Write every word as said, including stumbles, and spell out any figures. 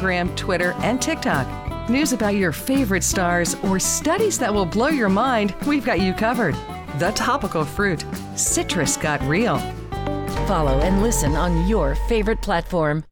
Instagram, Twitter, and TikTok. News about your favorite stars or studies that will blow your mind, we've got you covered. The Topical Fruit. Citrus got real. Follow and listen on your favorite platform.